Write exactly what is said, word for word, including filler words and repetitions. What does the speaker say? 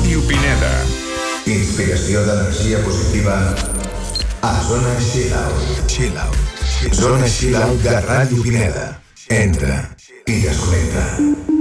Ràdio Pineda. Inspiració d'energia positiva a Zona Chill Out. Chill Out. Zona Chill Out de Ràdio Pineda. Entra i desconnecta.